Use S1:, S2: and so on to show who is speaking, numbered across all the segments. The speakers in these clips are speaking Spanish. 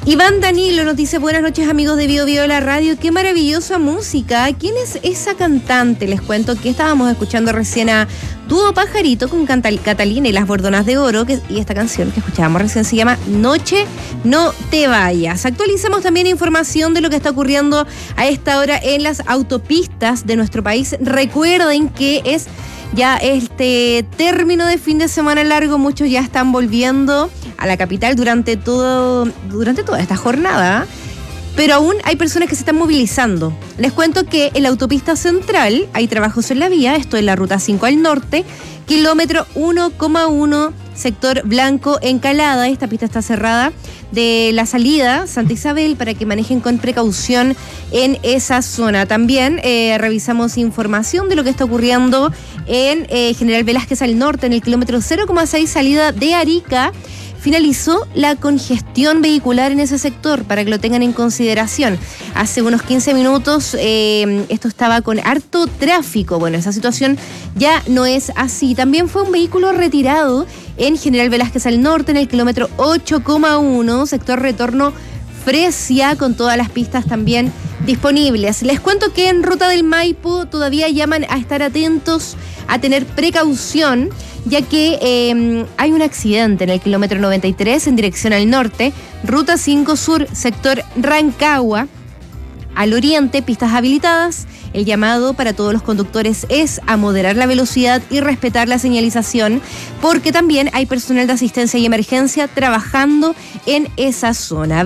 S1: Iván Danilo nos dice: buenas noches, amigos de Bio Bio la radio, qué maravillosa música. ¿Quién es esa cantante? Les cuento que estábamos escuchando recién a Dúo Pajarito con Catalina y las Bordonas de Oro, y esta canción que escuchábamos recién se llama Noche No Te Vayas. Actualizamos también información de lo que está ocurriendo a esta hora en las autopistas de nuestro país. Recuerden que es ya este término de fin de semana largo, muchos ya están volviendo a la capital durante toda esta jornada, pero aún hay personas que se están movilizando. Les cuento que en la autopista central hay trabajos en la vía, esto en la ruta 5 al norte, kilómetro 1,1, sector Blanco Encalada. Esta pista está cerrada de la salida Santa Isabel para que manejen con precaución en esa zona. También revisamos información de lo que está ocurriendo en General Velázquez al norte, en el kilómetro 0,6 salida de Arica. Finalizó la congestión vehicular en ese sector, para que lo tengan en consideración. Hace unos 15 minutos esto estaba con harto tráfico. Bueno, esa situación ya no es así. También fue un vehículo retirado en General Velázquez al norte, en el kilómetro 8,1, sector retorno Fresia, con todas las pistas también disponibles. Les cuento que en Ruta del Maipo todavía llaman a estar atentos, a tener precaución, ya que hay un accidente en el kilómetro 93 en dirección al norte, Ruta 5 Sur, sector Rancagua. Al oriente, pistas habilitadas. El llamado para todos los conductores es a moderar la velocidad y respetar la señalización, porque también hay personal de asistencia y emergencia trabajando en esa zona.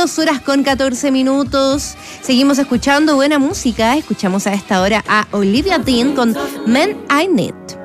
S1: 22:14. Seguimos escuchando buena música. Escuchamos a esta hora a Olivia Dean con Men I Need.